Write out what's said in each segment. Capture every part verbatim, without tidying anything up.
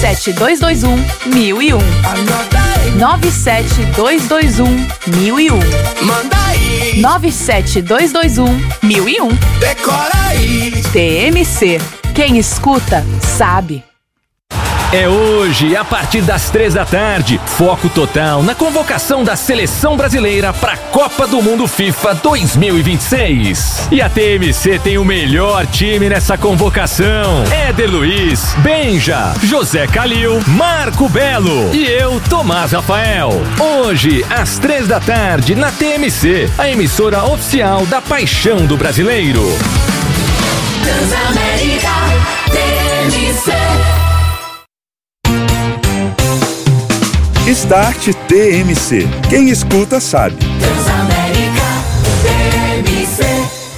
sete dois dois um, mil e um. nove sete dois dois um, mil e um. Manda aí. nove sete dois dois um, mil e um. Decora aí. T M C. Quem escuta, sabe. É hoje, a partir das três da tarde, foco total na convocação da Seleção Brasileira para a Copa do Mundo FIFA dois mil e vinte e seis. E a T M C tem o melhor time nessa convocação. Éder Luiz, Benja, José Calil, Marco Belo e eu, Tomás Rafael. Hoje, às três da tarde, na T M C, a emissora oficial da paixão do brasileiro. Transamérica, T M C. Start T M C. Quem escuta sabe. Transamérica, T M C.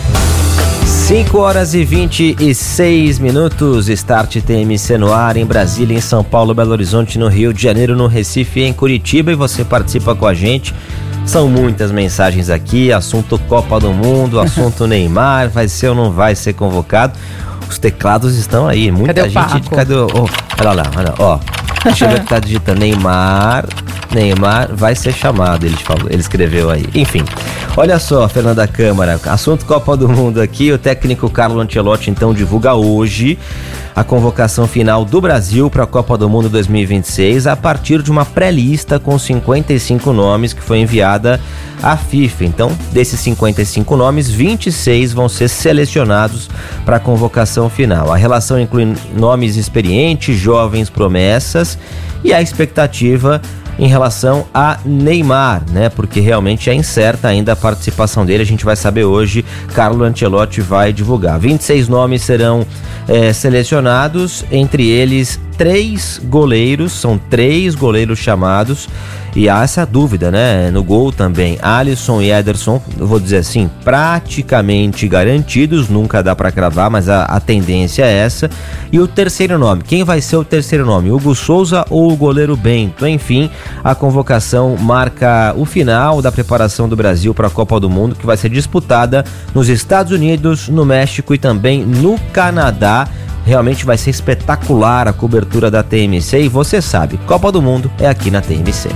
cinco horas e vinte e seis minutos. Start T M C no ar em Brasília, em São Paulo, Belo Horizonte, no Rio de Janeiro, no Recife e em Curitiba. E você participa com a gente. São muitas mensagens aqui. Assunto Copa do Mundo, assunto Neymar. Vai ser ou não vai ser convocado? Os teclados estão aí. Muita Cadê o gente. Paco? Cadê o. Oh, olha lá, olha lá, ó. Chega que tá digitando Neymar, Neymar vai ser chamado, ele, falou, ele escreveu aí. Enfim, olha só, Fernanda Câmara, assunto Copa do Mundo aqui, o técnico Carlo Ancelotti então divulga hoje a convocação final do Brasil para a Copa do Mundo dois mil e vinte e seis a partir de uma pré-lista com cinquenta e cinco nomes que foi enviada à FIFA. Então, desses cinquenta e cinco nomes, vinte e seis vão ser selecionados para a convocação final. A relação inclui nomes experientes, jovens promessas e a expectativa em relação a Neymar, né? Porque realmente é incerta ainda a participação dele. A gente vai saber hoje, Carlo Ancelotti vai divulgar. vinte e seis nomes serão é, selecionados, entre eles três goleiros, são três goleiros chamados. E há essa dúvida, né? No gol também, Alisson e Ederson, eu vou dizer assim, praticamente garantidos, nunca dá pra cravar, mas a, a tendência é essa. E o terceiro nome, quem vai ser o terceiro nome? Hugo Souza ou o goleiro Bento? Enfim, a convocação marca o final da preparação do Brasil para a Copa do Mundo, que vai ser disputada nos Estados Unidos, no México e também no Canadá. Realmente vai ser espetacular a cobertura da T M C e você sabe, Copa do Mundo é aqui na T M C.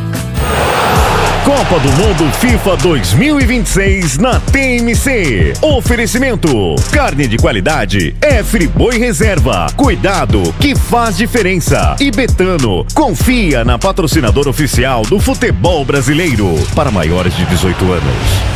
Copa do Mundo FIFA dois mil e vinte e seis na T M C. Oferecimento: carne de qualidade é Friboi Reserva. Cuidado que faz diferença. E Betano, confia na patrocinadora oficial do futebol brasileiro. Para maiores de dezoito anos.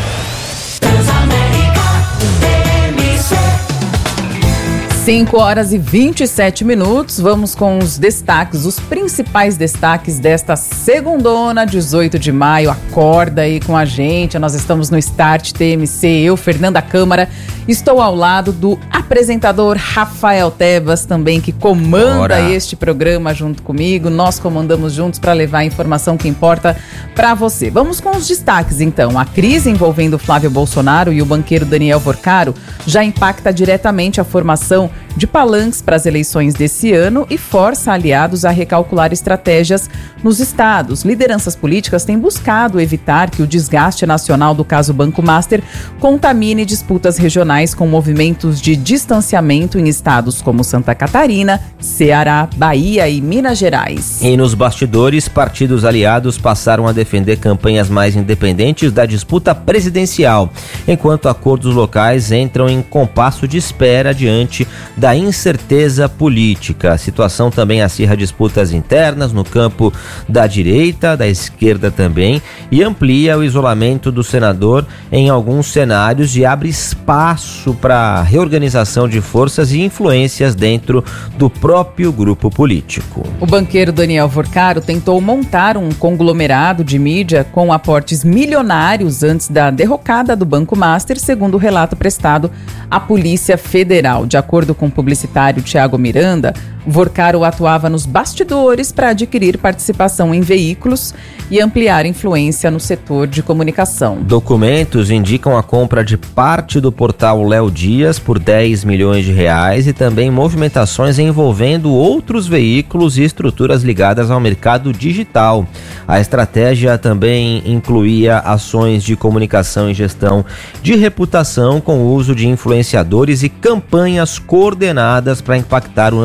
cinco horas e vinte e sete minutos, vamos com os destaques, os principais destaques desta segundona, dezoito de maio. Acorda aí com a gente, nós estamos no Start T M C, eu, Fernanda Câmara, estou ao lado do apresentador Rafael Tebas, também que comanda Bora. este programa junto comigo. Nós comandamos juntos para levar a informação que importa para você. Vamos com os destaques então. A crise envolvendo Flávio Bolsonaro e o banqueiro Daniel Vorcaro já impacta diretamente a formação de palanques para as eleições desse ano e força aliados a recalcular estratégias nos estados. Lideranças políticas têm buscado evitar que o desgaste nacional do caso Banco Master contamine disputas regionais com movimentos de distanciamento em estados como Santa Catarina, Ceará, Bahia e Minas Gerais. E nos bastidores, partidos aliados passaram a defender campanhas mais independentes da disputa presidencial, enquanto acordos locais entram em compasso de espera diante da incerteza política. A situação também acirra disputas internas no campo da direita, da esquerda também, e amplia o isolamento do senador em alguns cenários e abre espaço para reorganização de forças e influências dentro do próprio grupo político. O banqueiro Daniel Vorcaro tentou montar um conglomerado de mídia com aportes milionários antes da derrocada do Banco Master, segundo o relato prestado à Polícia Federal. De acordo com o publicitário Thiago Miranda, Vorcaro atuava nos bastidores para adquirir participação em veículos e ampliar influência no setor de comunicação. Documentos indicam a compra de parte do portal Léo Dias por dez milhões de reais e também movimentações envolvendo outros veículos e estruturas ligadas ao mercado digital. A estratégia também incluía ações de comunicação e gestão de reputação com o uso de influenciadores e campanhas coordenadas para impactar o ambiente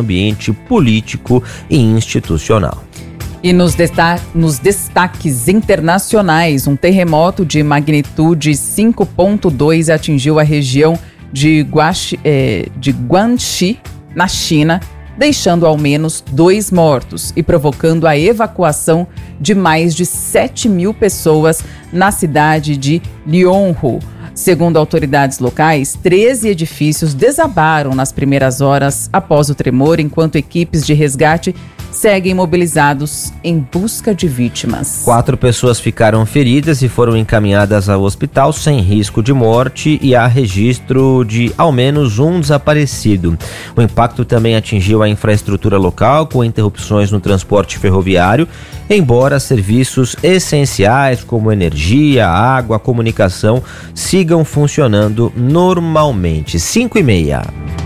ambiente político e institucional. E nos, desta- nos destaques internacionais, um terremoto de magnitude cinco ponto dois atingiu a região de, Guaxi, eh, de Guangxi, na China, deixando ao menos dois mortos e provocando a evacuação de mais de sete mil pessoas na cidade de Lianhu. Segundo autoridades locais, treze edifícios desabaram nas primeiras horas após o tremor, enquanto equipes de resgate seguem mobilizados em busca de vítimas. Quatro pessoas ficaram feridas e foram encaminhadas ao hospital sem risco de morte e há registro de ao menos um desaparecido. O impacto também atingiu a infraestrutura local, com interrupções no transporte ferroviário, embora serviços essenciais como energia, água, comunicação sigam funcionando normalmente. cinco e meia.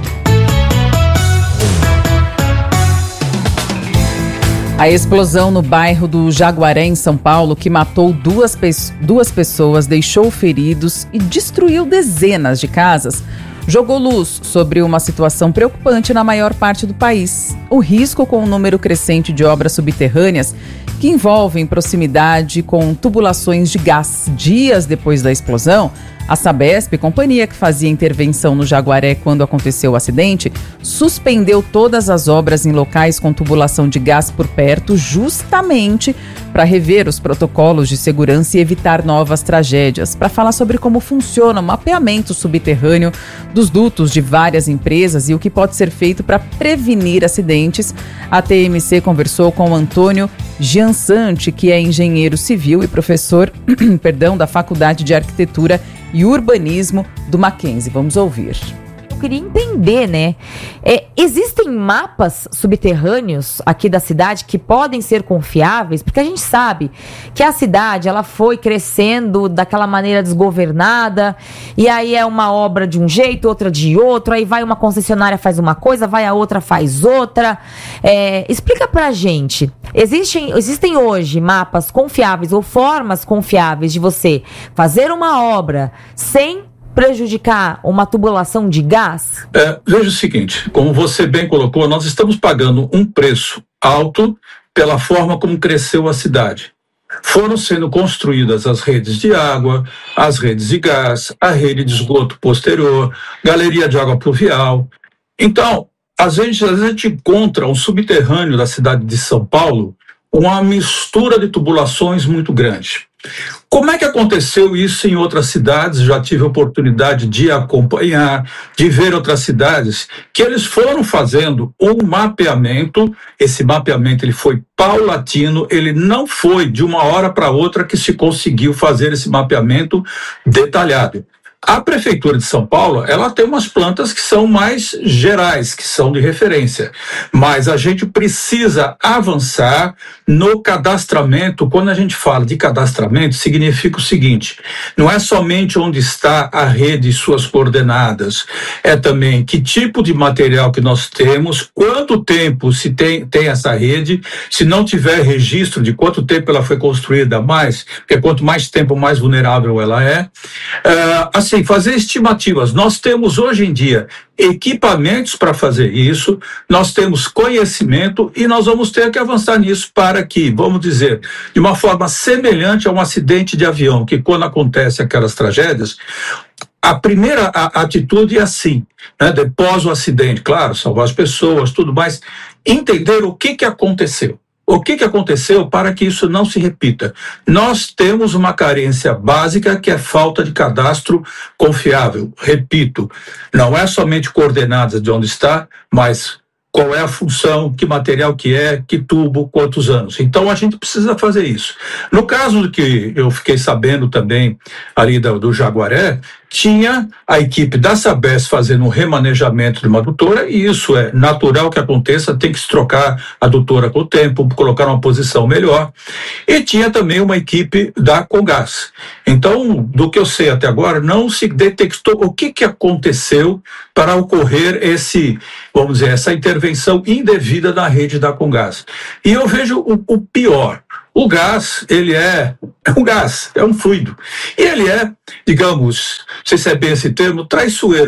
A explosão no bairro do Jaguaré, em São Paulo, que matou duas, pe- duas pessoas, deixou feridos e destruiu dezenas de casas, jogou luz sobre uma situação preocupante na maior parte do país. O risco com o número crescente de obras subterrâneas que envolvem proximidade com tubulações de gás. Dias depois da explosão, a Sabesp, companhia que fazia intervenção no Jaguaré quando aconteceu o acidente, suspendeu todas as obras em locais com tubulação de gás por perto, justamente para rever os protocolos de segurança e evitar novas tragédias. Para falar sobre como funciona o mapeamento subterrâneo dos dutos de várias empresas e o que pode ser feito para prevenir acidentes, a T M C conversou com o Antônio Giansante, que é engenheiro civil e professor perdão, da Faculdade de Arquitetura e Urbanismo do Mackenzie. Vamos ouvir. Eu queria entender, né? É, existem mapas subterrâneos aqui da cidade que podem ser confiáveis? Porque a gente sabe que a cidade ela foi crescendo daquela maneira desgovernada, e aí é uma obra de um jeito, outra de outro, aí vai uma concessionária faz uma coisa, vai a outra faz outra. É, explica pra gente, existem, existem hoje mapas confiáveis ou formas confiáveis de você fazer uma obra sem prejudicar uma tubulação de gás? É, veja o seguinte, como você bem colocou, nós estamos pagando um preço alto pela forma como cresceu a cidade. Foram sendo construídas as redes de água, as redes de gás, a rede de esgoto posterior, galeria de água pluvial. Então, às vezes, às vezes a gente encontra um subterrâneo da cidade de São Paulo, uma mistura de tubulações muito grande. Como é que aconteceu isso em outras cidades? Já tive a oportunidade de acompanhar, de ver outras cidades, que eles foram fazendo um mapeamento. Esse mapeamento ele foi paulatino, ele não foi de uma hora para outra que se conseguiu fazer esse mapeamento detalhado. A Prefeitura de São Paulo, ela tem umas plantas que são mais gerais, que são de referência, mas a gente precisa avançar no cadastramento. Quando a gente fala de cadastramento, significa o seguinte, não é somente onde está a rede e suas coordenadas, é também que tipo de material que nós temos, quanto tempo se tem, tem essa rede, se não tiver registro de quanto tempo ela foi construída mais, porque quanto mais tempo, mais vulnerável ela é. Uh, assim, fazer estimativas. Nós temos hoje em dia equipamentos para fazer isso, nós temos conhecimento e nós vamos ter que avançar nisso para que, vamos dizer, de uma forma semelhante a um acidente de avião, que quando acontece aquelas tragédias, a primeira a, a atitude é assim, né, depois o acidente, claro, salvar as pessoas, tudo mais, entender o que, que aconteceu. O que, que aconteceu para que isso não se repita? Nós temos uma carência básica que é falta de cadastro confiável. Repito, não é somente coordenadas de onde está, mas qual é a função, que material que é, que tubo, quantos anos. Então a gente precisa fazer isso. No caso do que eu fiquei sabendo também ali do, do Jaguaré, tinha a equipe da Sabesp fazendo um remanejamento de uma adutora, e isso é natural que aconteça, tem que se trocar a adutora com o tempo, colocar uma posição melhor. E tinha também uma equipe da Congás. Então, do que eu sei até agora, não se detectou o que, que aconteceu para ocorrer esse, vamos dizer, essa intervenção indevida na rede da Congás. E eu vejo o, o pior. O gás, ele é, é um gás, é um fluido. E ele é, digamos, não sei se é bem esse termo, traiçoeiro.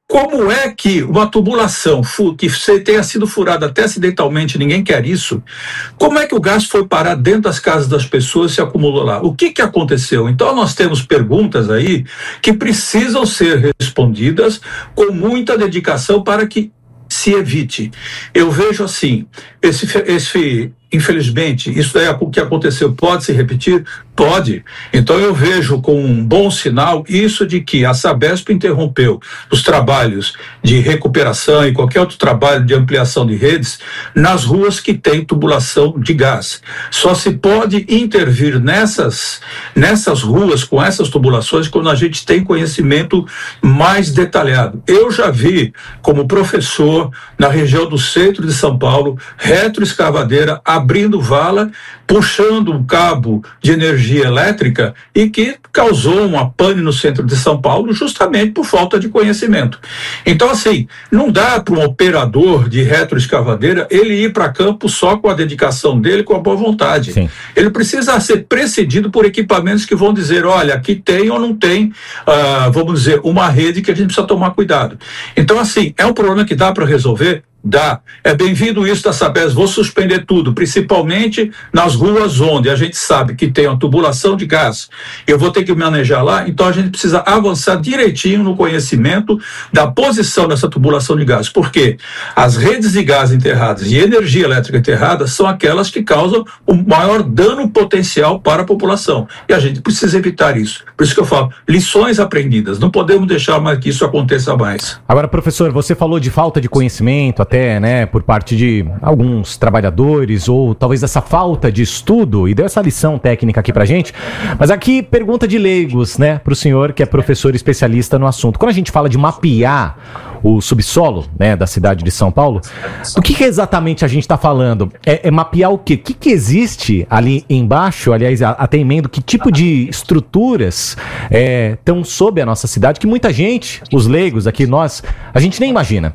Como é que uma tubulação que tenha sido furada até acidentalmente, ninguém quer isso, como é que o gás foi parar dentro das casas das pessoas e se acumulou lá? O que que aconteceu? Então nós temos perguntas aí que precisam ser respondidas com muita dedicação para que se evite. Eu vejo assim, esse, esse infelizmente, isso é o que aconteceu, pode se repetir? Pode. Então eu vejo com um bom sinal isso de que a Sabesp interrompeu os trabalhos de recuperação e qualquer outro trabalho de ampliação de redes nas ruas que tem tubulação de gás. Só se pode intervir nessas, nessas ruas com essas tubulações quando a gente tem conhecimento mais detalhado. Eu já vi como professor na região do centro de São Paulo, retroescavadeira abrindo vala, puxando um cabo de energia elétrica e que causou uma pane no centro de São Paulo justamente por falta de conhecimento. Então, assim, não dá para um operador de retroescavadeira ele ir para campo só com a dedicação dele, com a boa vontade. Sim. Ele precisa ser precedido por equipamentos que vão dizer, olha, aqui tem ou não tem, uh, vamos dizer, uma rede que a gente precisa tomar cuidado. Então, assim, é um problema que dá para resolver? Dá. É bem-vindo isso da Sabesp. Vou suspender tudo, principalmente nas ruas onde a gente sabe que tem uma tubulação de gás. Eu vou ter que manejar lá, então a gente precisa avançar direitinho no conhecimento da posição dessa tubulação de gás. Porque as redes de gás enterradas e energia elétrica enterrada são aquelas que causam o maior dano potencial para a população. E a gente precisa evitar isso. Por isso que eu falo, lições aprendidas. Não podemos deixar mais que isso aconteça mais. Agora, professor, você falou de falta de conhecimento, até Até, né, por parte de alguns trabalhadores, ou talvez essa falta de estudo, e deu essa lição técnica aqui pra gente. Mas aqui, pergunta de leigos, né, pro senhor que é professor especialista no assunto. Quando a gente fala de mapear o subsolo, né, da cidade de São Paulo, do que, que exatamente a gente está falando? É, é mapear o quê? O que, que existe ali embaixo? Aliás, até emendo, que tipo de estruturas estão é, sob a nossa cidade, que muita gente, os leigos aqui, nós, a gente nem imagina.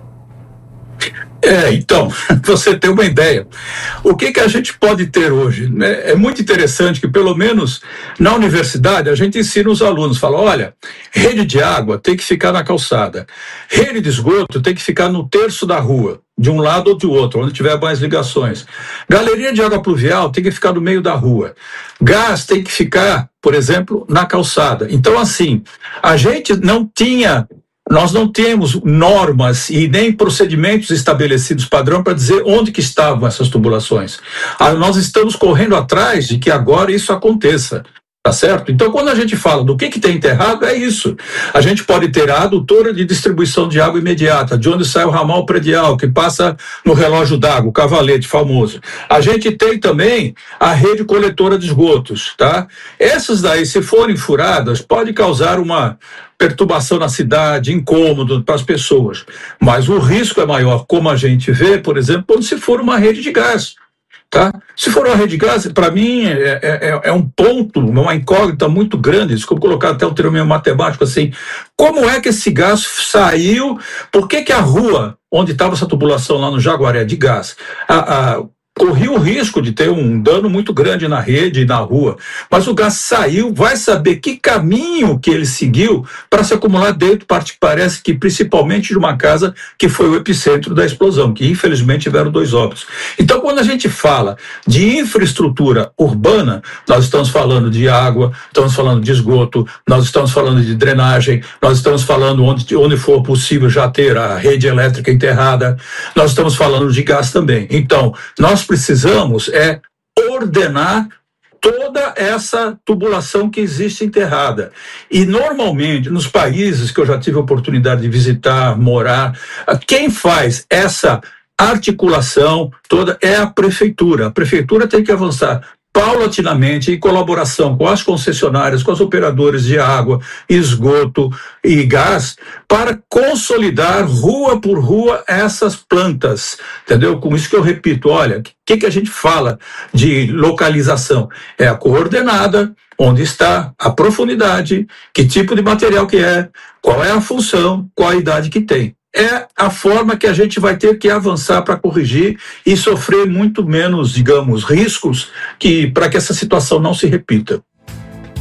É, então, você tem uma ideia. O que que a gente pode ter hoje? É muito interessante que, pelo menos na universidade, a gente ensina os alunos, fala, olha, rede de água tem que ficar na calçada, rede de esgoto tem que ficar no terço da rua, de um lado ou de outro, onde tiver mais ligações. Galeria de água pluvial tem que ficar no meio da rua. Gás tem que ficar, por exemplo, na calçada. Então, assim, a gente não tinha... Nós não temos normas e nem procedimentos estabelecidos padrão para dizer onde que estavam essas tubulações. Ah, nós estamos correndo atrás de que agora isso aconteça. Tá certo? Então, quando a gente fala do que, que tem enterrado, é isso. A gente pode ter a adutora de distribuição de água imediata, de onde sai o ramal predial, que passa no relógio d'água, o cavalete famoso. A gente tem também a rede coletora de esgotos, tá? Essas daí, se forem furadas, pode causar uma perturbação na cidade, incômodo para as pessoas. Mas o risco é maior, como a gente vê, por exemplo, quando se for uma rede de gás. Tá? Se for uma rede de gás, para mim é, é, é um ponto, uma incógnita muito grande. Desculpa colocar até um termo matemático assim. Como é que esse gás saiu? Por que que a rua onde estava essa tubulação lá no Jaguaré de gás a, a, corria o risco de ter um dano muito grande na rede e na rua, mas o gás saiu, vai saber que caminho que ele seguiu para se acumular dentro, parece que principalmente de uma casa que foi o epicentro da explosão, que infelizmente tiveram dois óbitos. Então, quando a gente fala de infraestrutura urbana, nós estamos falando de água, estamos falando de esgoto, nós estamos falando de drenagem, nós estamos falando onde, onde for possível já ter a rede elétrica enterrada, nós estamos falando de gás também. Então, nós precisamos é ordenar toda essa tubulação que existe enterrada. E normalmente, nos países que eu já tive a oportunidade de visitar, morar, quem faz essa articulação toda é a prefeitura. A prefeitura tem que avançar paulatinamente, em colaboração com as concessionárias, com as operadoras de água, esgoto e gás, para consolidar rua por rua essas plantas, entendeu? Com isso que eu repito, olha, o que, que a gente fala de localização? É a coordenada, onde está a profundidade, que tipo de material que é, qual é a função, qual a idade que tem. É a forma que a gente vai ter que avançar para corrigir e sofrer muito menos, digamos, riscos que, para que essa situação não se repita.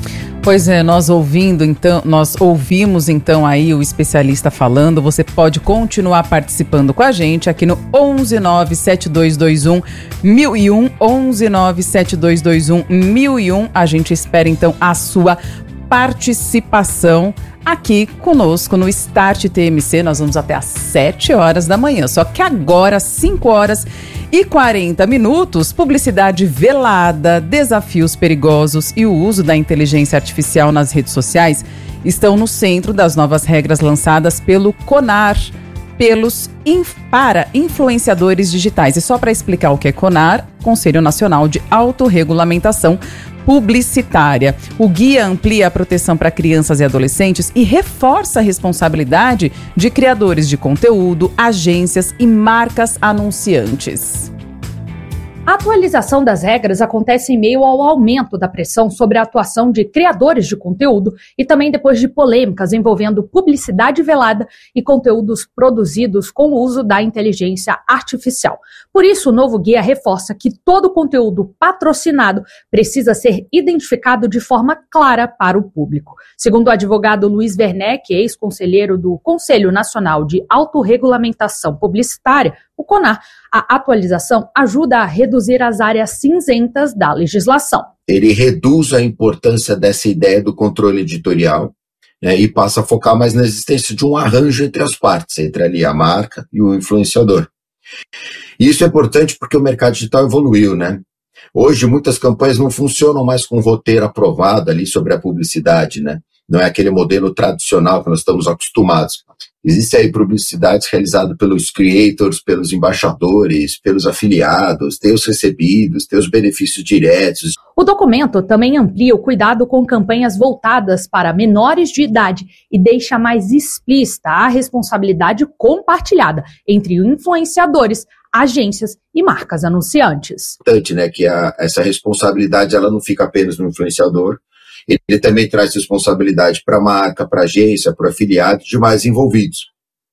Pois é, nós ouvindo então, nós ouvimos então aí o especialista falando. Você pode continuar participando com a gente aqui no onze nove sete dois dois um mil e um, onze nove sete dois dois um mil e um. A gente espera então a sua participação aqui conosco no Start T M C. Nós vamos até às sete horas da manhã, só que agora, cinco horas e quarenta minutos, publicidade velada, desafios perigosos e o uso da inteligência artificial nas redes sociais estão no centro das novas regras lançadas pelo CONAR, pelos inf- para influenciadores digitais. E só para explicar o que é CONAR, Conselho Nacional de Autorregulamentação Publicitária. O guia amplia a proteção para crianças e adolescentes e reforça a responsabilidade de criadores de conteúdo, agências e marcas anunciantes. A atualização das regras acontece em meio ao aumento da pressão sobre a atuação de criadores de conteúdo e também depois de polêmicas envolvendo publicidade velada e conteúdos produzidos com o uso da inteligência artificial. Por isso, o novo guia reforça que todo conteúdo patrocinado precisa ser identificado de forma clara para o público. Segundo o advogado Luiz Werneck, ex-conselheiro do Conselho Nacional de Autorregulamentação Publicitária, o CONAR, a atualização ajuda a reduzir as áreas cinzentas da legislação. Ele reduz a importância dessa ideia do controle editorial, né, e passa a focar mais na existência de um arranjo entre as partes, entre ali a marca e o influenciador. E isso é importante porque o mercado digital evoluiu, né? Hoje muitas campanhas não funcionam mais com roteiro aprovado ali sobre a publicidade, né? Não é aquele modelo tradicional que nós estamos acostumados. Existem aí publicidades realizadas pelos creators, pelos embaixadores, pelos afiliados, tem os recebidos, tem os benefícios diretos. O documento também amplia o cuidado com campanhas voltadas para menores de idade e deixa mais explícita a responsabilidade compartilhada entre influenciadores, agências e marcas anunciantes. É importante, né, que a, essa responsabilidade ela não fica apenas no influenciador. Ele também traz responsabilidade para a marca, para a agência, para o afiliado e demais envolvidos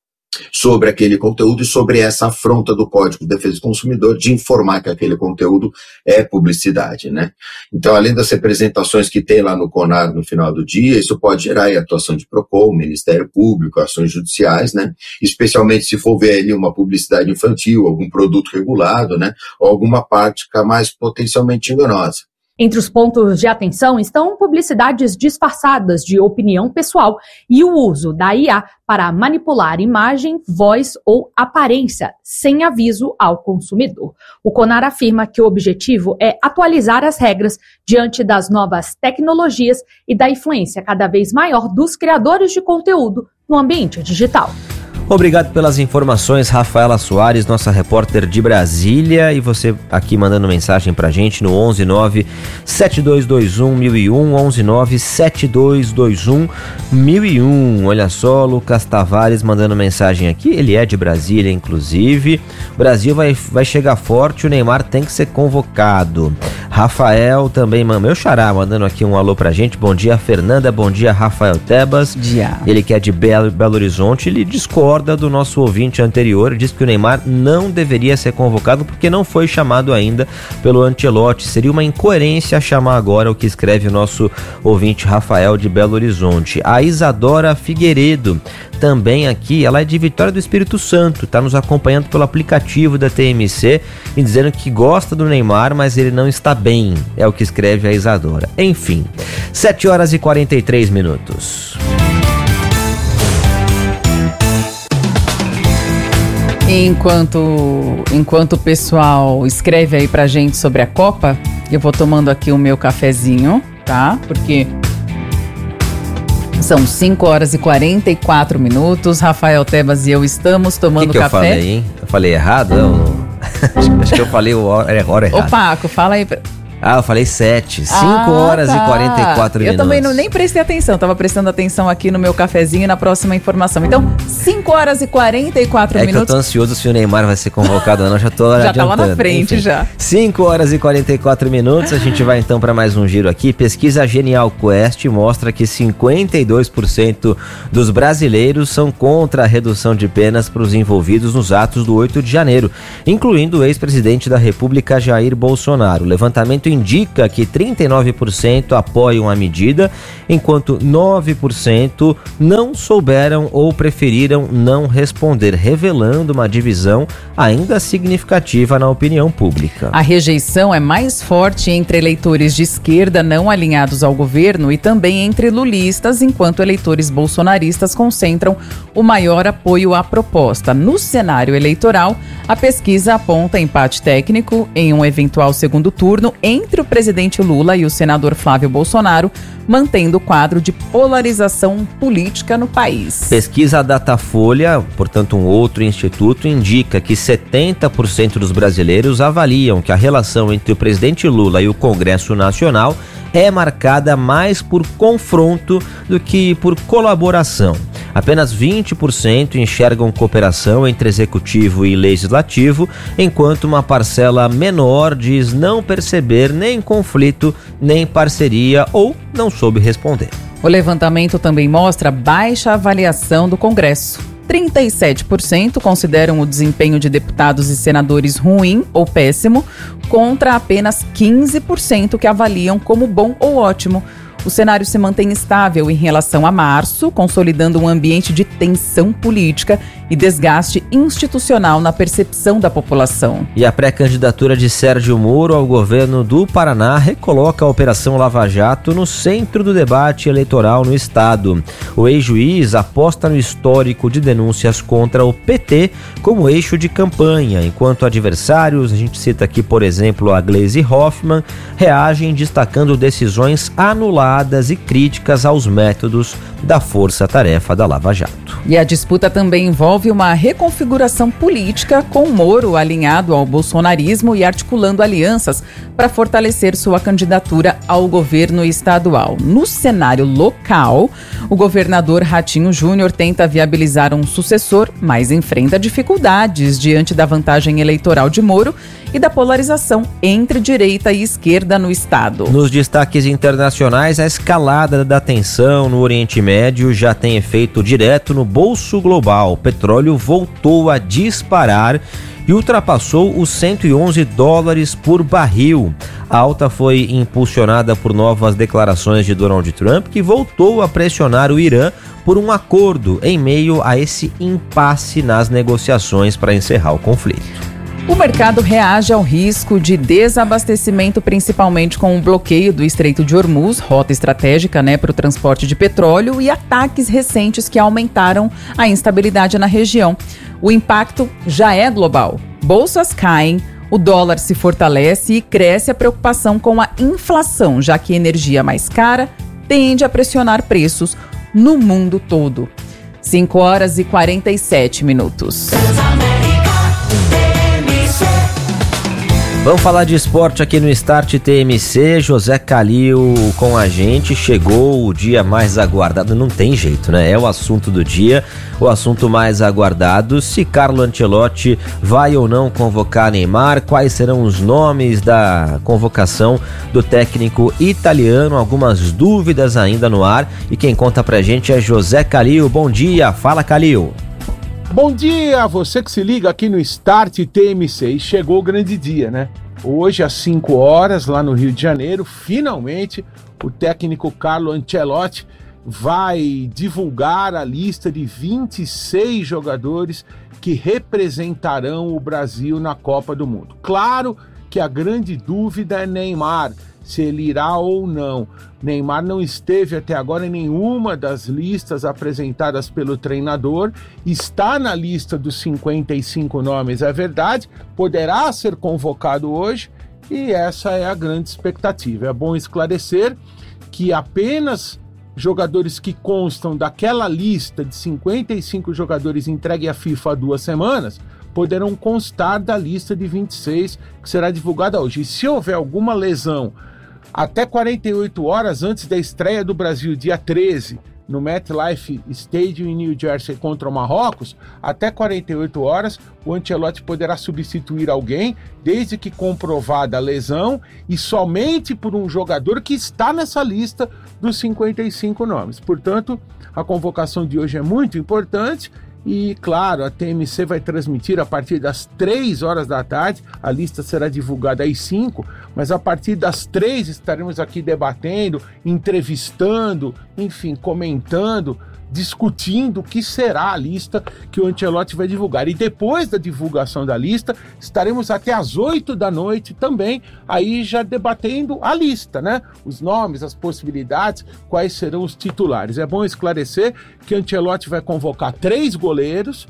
sobre aquele conteúdo e sobre essa afronta do Código de Defesa do Consumidor de informar que aquele conteúdo é publicidade, né? Então, além das representações que tem lá no CONAR no final do dia, isso pode gerar aí atuação de PROCON, Ministério Público, ações judiciais, né? Especialmente se for ver ali uma publicidade infantil, algum produto regulado, né? Ou alguma prática mais potencialmente enganosa. Entre os pontos de atenção estão publicidades disfarçadas de opinião pessoal e o uso da I A para manipular imagem, voz ou aparência sem aviso ao consumidor. O CONAR afirma que o objetivo é atualizar as regras diante das novas tecnologias e da influência cada vez maior dos criadores de conteúdo no ambiente digital. Obrigado pelas informações, Rafaela Soares, nossa repórter de Brasília, e você aqui mandando mensagem pra gente no onze nove sete dois dois um mil e um, onze nove sete dois dois um mil e um. Olha só, Lucas Tavares mandando mensagem aqui, ele é de Brasília, inclusive. O Brasil vai, vai chegar forte, o Neymar tem que ser convocado. Rafael também, meu xará, mandando aqui um alô pra gente. Bom dia, Fernanda, bom dia, Rafael Tebas. Dia. Ele que é de Belo, Belo Horizonte, ele discorda do nosso ouvinte anterior, diz que o Neymar não deveria ser convocado porque não foi chamado ainda pelo Ancelotti. Seria uma incoerência chamar agora, o que escreve o nosso ouvinte Rafael de Belo Horizonte. A Isadora Figueiredo, também aqui, ela é de Vitória do Espírito Santo, está nos acompanhando pelo aplicativo da T M C e dizendo que gosta do Neymar, mas ele não está bem, é o que escreve a Isadora. Enfim, sete horas e quarenta e três minutos. Enquanto, enquanto o pessoal escreve aí pra gente sobre a Copa, eu vou tomando aqui o meu cafezinho, tá? Porque são cinco horas e quarenta e quatro minutos. Rafael Tebas e eu estamos tomando que que café. Eu falei, hein? Eu falei errado? Hum. acho, acho que eu falei o hora, hora errado. Ô, Paco, fala aí. Pra... Ah, eu falei sete. cinco ah, horas tá. e quarenta e quatro minutos. Eu também não, nem prestei atenção, tava prestando atenção aqui no meu cafezinho e na próxima informação. Então, cinco horas e quarenta e quatro é minutos. É que eu tô ansioso se o Neymar vai ser convocado ou não, já tô já adiantando. tá lá na frente. Enfim, já. cinco horas e quarenta e quatro minutos, a gente vai então para mais um giro aqui. Pesquisa Genial Quest mostra que cinquenta e dois por cento dos brasileiros são contra a redução de penas para os envolvidos nos atos do oito de janeiro, incluindo o ex-presidente da República, Jair Bolsonaro. O levantamento indica que trinta e nove por cento apoiam a medida, enquanto nove por cento não souberam ou preferiram não responder, revelando uma divisão ainda significativa na opinião pública. A rejeição é mais forte entre eleitores de esquerda não alinhados ao governo e também entre lulistas, enquanto eleitores bolsonaristas concentram o maior apoio à proposta. No cenário eleitoral, a pesquisa aponta empate técnico em um eventual segundo turno entre o presidente Lula e o senador Flávio Bolsonaro, mantendo o quadro de polarização política no país. Pesquisa Datafolha, portanto um outro instituto, indica que setenta por cento dos brasileiros avaliam que a relação entre o presidente Lula e o Congresso Nacional é marcada mais por confronto do que por colaboração. Apenas vinte por cento enxergam cooperação entre executivo e legislativo, enquanto uma parcela menor diz não perceber nem conflito, nem parceria ou não soube responder. O levantamento também mostra baixa avaliação do Congresso. trinta e sete por cento consideram o desempenho de deputados e senadores ruim ou péssimo, contra apenas quinze por cento que avaliam como bom ou ótimo. O cenário se mantém estável em relação a março, consolidando um ambiente de tensão política e desgaste institucional na percepção da população. E a pré-candidatura de Sérgio Moro ao governo do Paraná recoloca a Operação Lava Jato no centro do debate eleitoral no estado. O ex-juiz aposta no histórico de denúncias contra o P T como eixo de campanha, enquanto adversários, a gente cita aqui, por exemplo, a Gleisi Hoffmann, reagem destacando decisões anuladas e críticas aos métodos da força-tarefa da Lava Jato. E a disputa também envolve uma reconfiguração política, com Moro alinhado ao bolsonarismo e articulando alianças para fortalecer sua candidatura ao governo estadual. No cenário local, o governador Ratinho Júnior tenta viabilizar um sucessor, mas enfrenta dificuldades diante da vantagem eleitoral de Moro e da polarização entre direita e esquerda no estado. Nos destaques internacionais, a escalada da tensão no Oriente Médio já tem efeito direto no bolso global. O petróleo voltou a disparar e ultrapassou os cento e onze dólares por barril. A alta foi impulsionada por novas declarações de Donald Trump, que voltou a pressionar o Irã por um acordo em meio a esse impasse nas negociações para encerrar o conflito. O mercado reage ao risco de desabastecimento, principalmente com o bloqueio do Estreito de Hormuz, rota estratégica, né, para o transporte de petróleo, e ataques recentes que aumentaram a instabilidade na região. O impacto já é global. Bolsas caem, o dólar se fortalece e cresce a preocupação com a inflação, já que a energia mais cara tende a pressionar preços no mundo todo. cinco horas e quarenta e sete minutos. Vamos falar de esporte aqui no Start T M C. José Calil com a gente. Chegou o dia mais aguardado. Não tem jeito, né? É o assunto do dia, o assunto mais aguardado. Se Carlo Ancelotti vai ou não convocar Neymar, quais serão os nomes da convocação do técnico italiano, algumas dúvidas ainda no ar. E quem conta pra gente é José Calil. Bom dia, fala Calil. Bom dia a você que se liga aqui no Start T M C. E chegou o grande dia, né? Hoje, às cinco horas, lá no Rio de Janeiro, finalmente, o técnico Carlo Ancelotti vai divulgar a lista de vinte e seis jogadores que representarão o Brasil na Copa do Mundo. Claro que a grande dúvida é Neymar, se ele irá ou não. Neymar não esteve até agora em nenhuma das listas apresentadas pelo treinador, está na lista dos cinquenta e cinco nomes, é verdade, poderá ser convocado hoje e essa é a grande expectativa. É bom esclarecer que apenas jogadores que constam daquela lista de cinquenta e cinco jogadores entregue à FIFA há duas semanas poderão constar da lista de vinte e seis que será divulgada hoje. E se houver alguma lesão até quarenta e oito horas antes da estreia do Brasil, dia treze, no MetLife Stadium em New Jersey contra o Marrocos, até quarenta e oito horas o Ancelotti poderá substituir alguém, desde que comprovada a lesão, e somente por um jogador que está nessa lista dos cinquenta e cinco nomes. Portanto, a convocação de hoje é muito importante E, claro, a T M C vai transmitir a partir das três horas da tarde, a lista será divulgada às cinco, mas a partir das três estaremos aqui debatendo, entrevistando, enfim, comentando, discutindo o que será a lista que o Ancelotti vai divulgar. E depois da divulgação da lista, estaremos até às oito da noite também, aí já debatendo a lista, né? Os nomes, as possibilidades, quais serão os titulares. É bom esclarecer que o Ancelotti vai convocar três goleiros,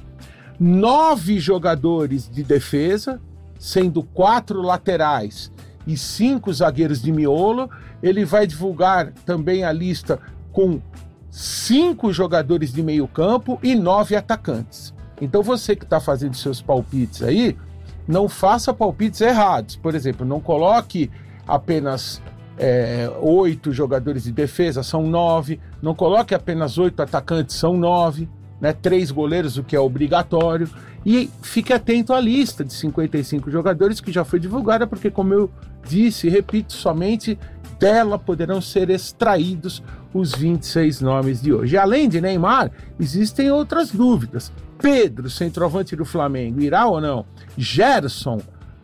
nove jogadores de defesa, sendo quatro laterais e cinco zagueiros de miolo. Ele vai divulgar também a lista com cinco jogadores de meio campo e nove atacantes. Então você que está fazendo seus palpites aí, não faça palpites errados. Por exemplo, não coloque apenas é, oito jogadores de defesa, são nove. Não coloque apenas oito atacantes, são nove. Né, três goleiros, o que é obrigatório. E fique atento à lista de cinquenta e cinco jogadores que já foi divulgada, porque, como eu disse e repito, somente dela poderão ser extraídos os vinte e seis nomes de hoje. E além de Neymar, existem outras dúvidas. Pedro, centroavante do Flamengo, irá ou não? Gerson,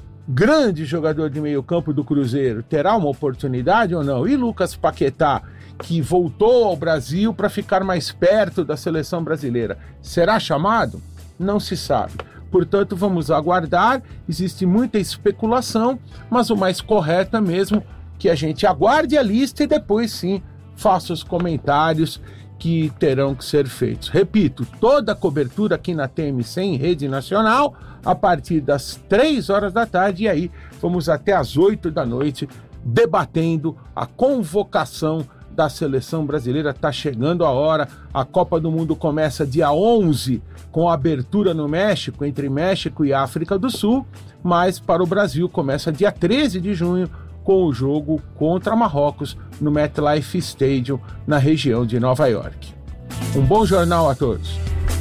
grande jogador de meio campo do Cruzeiro, terá uma oportunidade ou não? E Lucas Paquetá, que voltou ao Brasil para ficar mais perto da seleção brasileira, será chamado? Não se sabe. Portanto, vamos aguardar. Existe muita especulação, mas o mais correto é mesmo que a gente aguarde a lista e depois sim faça os comentários que terão que ser feitos. Repito, toda a cobertura aqui na T M C em rede nacional a partir das três horas da tarde, e aí vamos até as oito da noite debatendo a convocação da seleção brasileira. Tá chegando a hora. A Copa do Mundo começa dia onze com a abertura no México, entre México e África do Sul, mas para o Brasil começa dia treze de junho com o jogo contra Marrocos no MetLife Stadium, na região de Nova York. Um bom jornal a todos.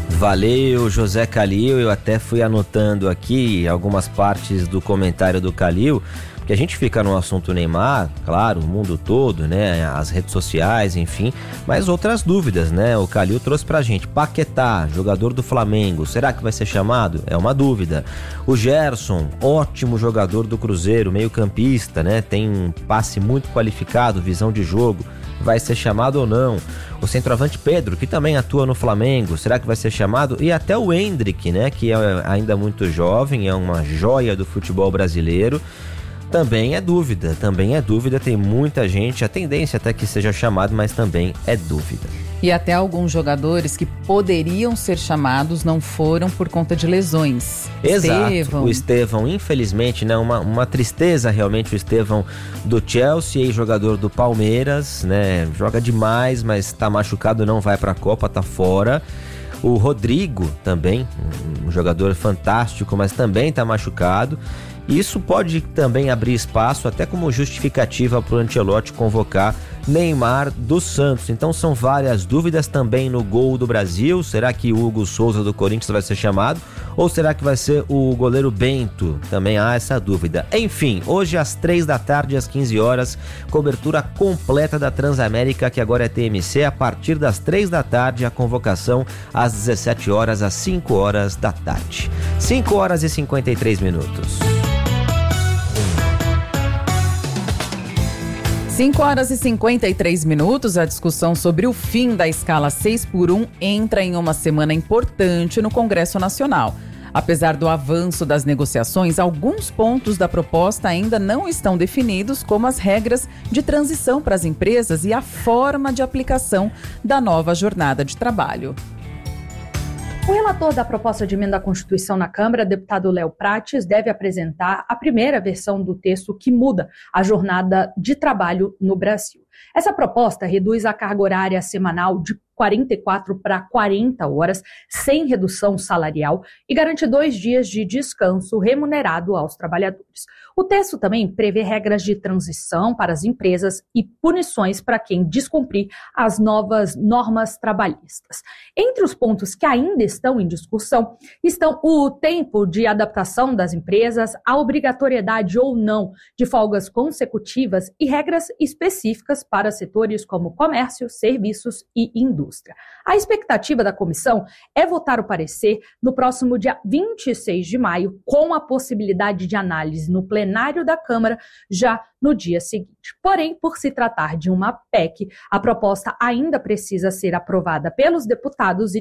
Valeu, José Calil. Eu até fui anotando aqui algumas partes do comentário do Calil, porque a gente fica no assunto Neymar, claro, o mundo todo, né, as redes sociais, enfim, mas outras dúvidas, né? O Calil trouxe pra gente. Paquetá, jogador do Flamengo, será que vai ser chamado? É uma dúvida. O Gerson, ótimo jogador do Cruzeiro, meio campista, né? Tem um passe muito qualificado, visão de jogo, vai ser chamado ou não? O centroavante Pedro, que também atua no Flamengo, será que vai ser chamado? E até o Endrick, né, que é ainda muito jovem, é uma joia do futebol brasileiro, também é dúvida, também é dúvida, tem muita gente, a tendência até que seja chamado, mas também é dúvida. E até alguns jogadores que poderiam ser chamados não foram por conta de lesões. Exato, Estevão. O Estevão, infelizmente, né, uma, uma tristeza realmente, o Estevão do Chelsea, jogador do Palmeiras, né, joga demais, mas tá machucado, não vai pra Copa, tá fora. O Rodrigo também, um jogador fantástico, mas também tá machucado. Isso pode também abrir espaço até como justificativa para o Ancelotti convocar Neymar dos Santos. Então são várias dúvidas também no gol do Brasil. Será que o Hugo Souza do Corinthians vai ser chamado? Ou será que vai ser o goleiro Bento? Também há essa dúvida. Enfim, hoje às três da tarde, às quinze horas, cobertura completa da Transamérica, que agora é T M C, a partir das três da tarde, a convocação às dezessete horas, às cinco horas da tarde. cinco horas e cinquenta e três minutos. cinco horas e cinquenta e três minutos, a discussão sobre o fim da escala seis por um entra em uma semana importante no Congresso Nacional. Apesar do avanço das negociações, alguns pontos da proposta ainda não estão definidos, como as regras de transição para as empresas e a forma de aplicação da nova jornada de trabalho. O relator da proposta de emenda à Constituição na Câmara, deputado Léo Prates, deve apresentar a primeira versão do texto que muda a jornada de trabalho no Brasil. Essa proposta reduz a carga horária semanal de quarenta e quatro para quarenta horas, sem redução salarial, e garante dois dias de descanso remunerado aos trabalhadores. O texto também prevê regras de transição para as empresas e punições para quem descumprir as novas normas trabalhistas. Entre os pontos que ainda estão em discussão estão o tempo de adaptação das empresas, a obrigatoriedade ou não de folgas consecutivas e regras específicas para setores como comércio, serviços e indústria. indústria. A expectativa da comissão é votar o parecer no próximo dia vinte e seis de maio, com a possibilidade de análise no plenário da Câmara já no dia seguinte. Porém, por se tratar de uma P E C, a proposta ainda precisa ser aprovada pelos deputados e